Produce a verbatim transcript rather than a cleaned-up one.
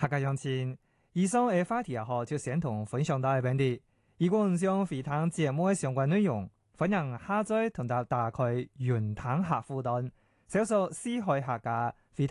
客家鄉親，以上嘅話題也好，就先同分享到呢邊啲。如果唔想回聽節目嘅相關內容，歡迎下載同大打開雲聽客戶端，搜索四海客家。